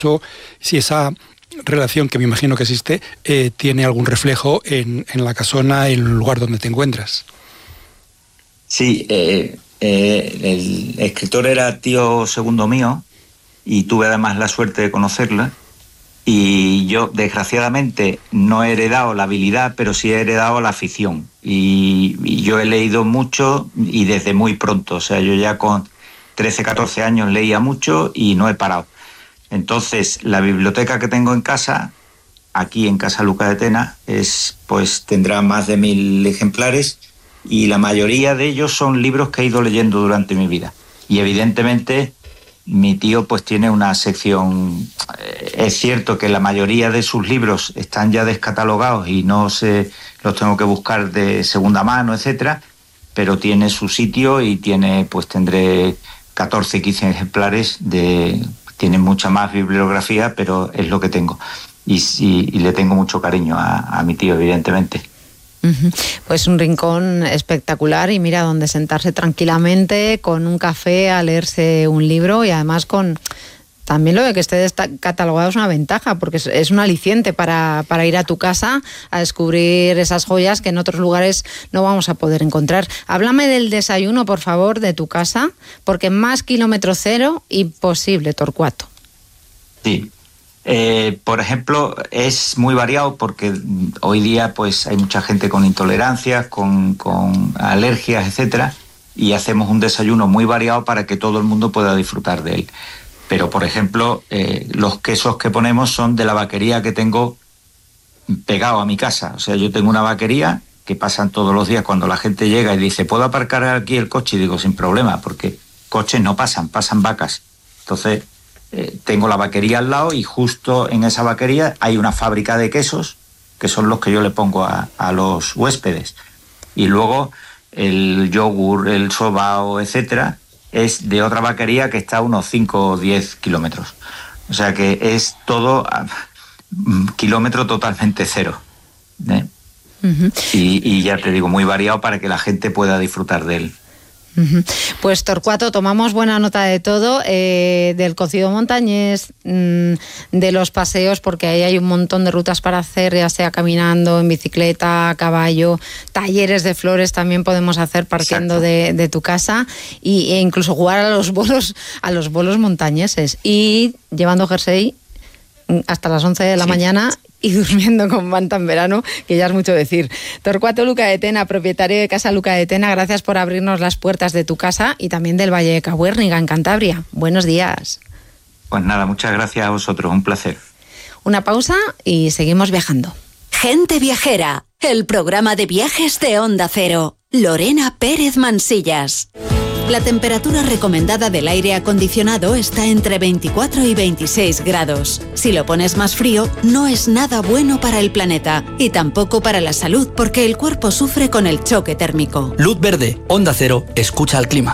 si esa relación, que me imagino que existe, tiene algún reflejo en la casona, en el lugar donde te encuentras. Sí, el escritor era tío segundo mío y tuve además la suerte de conocerlo. Y yo, desgraciadamente, no he heredado la habilidad, pero sí he heredado la afición. Y yo he leído mucho y desde muy pronto. O sea, yo ya con 13, 14 años leía mucho y no he parado. Entonces, la biblioteca que tengo en casa, aquí en Casa Luca de Tena, pues tendrá más de 1000 ejemplares y la mayoría de ellos son libros que he ido leyendo durante mi vida. Y evidentemente mi tío pues tiene una sección. Es cierto que la mayoría de sus libros están ya descatalogados y los tengo que buscar de segunda mano, etcétera, pero tiene su sitio y tendré 14, 15 ejemplares tiene mucha más bibliografía, pero es lo que tengo. Y le tengo mucho cariño a mi tío, evidentemente. Pues un rincón espectacular y mira, donde sentarse tranquilamente con un café a leerse un libro y además también lo de que esté catalogado es una ventaja porque es un aliciente para ir a tu casa a descubrir esas joyas que en otros lugares no vamos a poder encontrar. Háblame del desayuno, por favor, de tu casa, porque más kilómetro cero imposible, Torcuato. Sí. Por ejemplo, es muy variado porque hoy día pues hay mucha gente con intolerancias, con alergias, etcétera, y hacemos un desayuno muy variado para que todo el mundo pueda disfrutar de él. Pero, por ejemplo, los quesos que ponemos son de la vaquería que tengo pegado a mi casa. O sea, yo tengo una vaquería que pasan todos los días cuando la gente llega y dice, ¿puedo aparcar aquí el coche? Y digo, sin problema, porque coches no pasan vacas. Entonces, tengo la vaquería al lado y justo en esa vaquería hay una fábrica de quesos, que son los que yo le pongo a los huéspedes. Y luego el yogur, el sobao, etcétera, es de otra vaquería que está a unos 5 o 10 kilómetros. O sea que es todo kilómetro totalmente cero. Y ya te digo, muy variado para que la gente pueda disfrutar de él. Pues Torcuato, tomamos buena nota de todo, del cocido montañés, de los paseos, porque ahí hay un montón de rutas para hacer, ya sea caminando, en bicicleta, a caballo, talleres de flores también podemos hacer partiendo de tu casa e incluso jugar a los bolos montañeses y llevando jersey hasta las 11 de la mañana y durmiendo con manta en verano, que ya es mucho decir. Torcuato Luca de Tena, propietario de Casa Luca de Tena, gracias por abrirnos las puertas de tu casa y también del Valle de Cabuérniga, en Cantabria. Buenos días. Pues nada, muchas gracias a vosotros, un placer. Una pausa y seguimos viajando. Gente Viajera, el programa de viajes de Onda Cero. Lorena Pérez Mansillas. La temperatura recomendada del aire acondicionado está entre 24 y 26 grados. Si lo pones más frío, no es nada bueno para el planeta y tampoco para la salud, porque el cuerpo sufre con el choque térmico. Luz verde, Onda Cero, escucha al clima.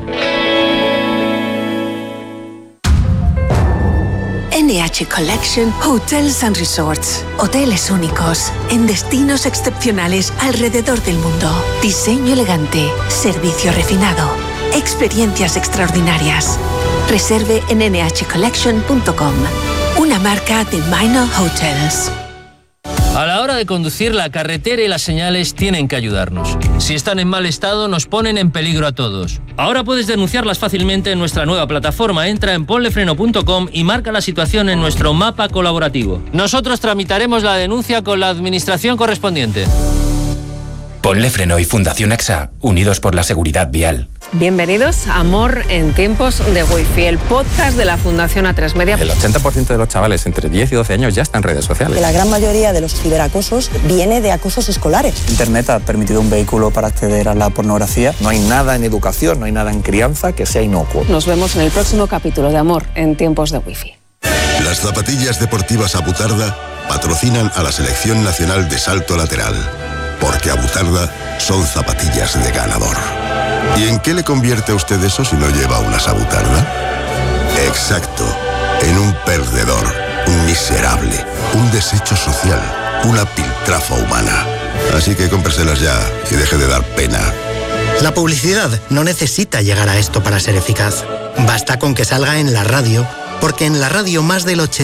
NH Collection Hotels and Resorts. Hoteles únicos, en destinos excepcionales alrededor del mundo. Diseño elegante, servicio refinado, experiencias extraordinarias. Reserve en nhcollection.com. Una marca de Minor Hotels. A la hora de conducir, la carretera y las señales tienen que ayudarnos. Si están en mal estado, nos ponen en peligro a todos. Ahora puedes denunciarlas fácilmente en nuestra nueva plataforma. Entra en ponlefreno.com y marca la situación en nuestro mapa colaborativo. Nosotros tramitaremos la denuncia con la administración correspondiente. Ponle Freno y Fundación AXA, unidos por la seguridad vial. Bienvenidos a Amor en tiempos de Wi-Fi, el podcast de la Fundación A3 Media. El 80% de los chavales entre 10 y 12 años ya están en redes sociales. La gran mayoría de los ciberacosos viene de acosos escolares. Internet ha permitido un vehículo para acceder a la pornografía. No hay nada en educación, no hay nada en crianza que sea inocuo. Nos vemos en el próximo capítulo de Amor en tiempos de Wi-Fi. Las zapatillas deportivas Abutarda patrocinan a la Selección Nacional de Salto Lateral. Porque Abutarda son zapatillas de ganador. ¿Y en qué le convierte a usted eso si no lleva unas Abutarda? Exacto, en un perdedor, un miserable, un desecho social, una piltrafa humana. Así que cómpreselas ya y deje de dar pena. La publicidad no necesita llegar a esto para ser eficaz. Basta con que salga en la radio, Porque en la radio más del 80%